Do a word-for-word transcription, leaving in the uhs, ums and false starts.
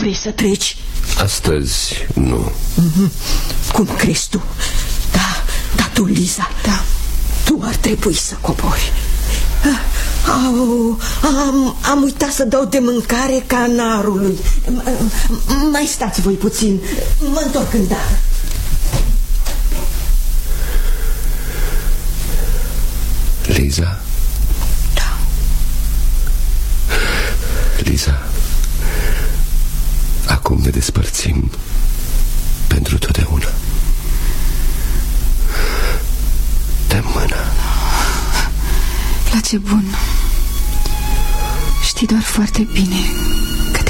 vrei să treci? Astăzi nu. Mm-hmm. Cum crezi tu? Da, da, tu, Liza. Da. Tu ar trebui să cobori. Au, am, am uitat să dau de mâncare canarului. Mai stați voi puțin. Mă întorc îndată. Liza? Da. Liza, acum ne despărțim pentru totdeauna. Dă-mi mâna. Place bun. Știi doar foarte bine că